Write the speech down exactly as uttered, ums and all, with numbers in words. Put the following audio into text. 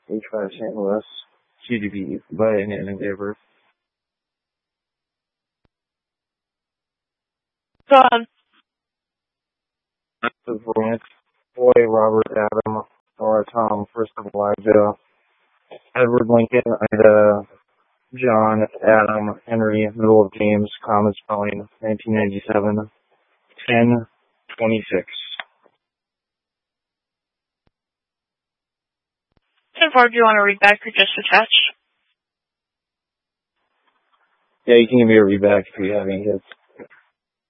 H five Saint Louis, C G B by Nathan Gaber. Go on. Lance, Boy, Robert, Adam, Laura, Tom, first of Elijah, Edward Lincoln, Ida, John, Adam, Henry, middle of James, common spelling, nineteen ninety-seven, ten twenty-six. ten four, do you want to read back or just attach? Yeah, you can give me a read back if you have any hits.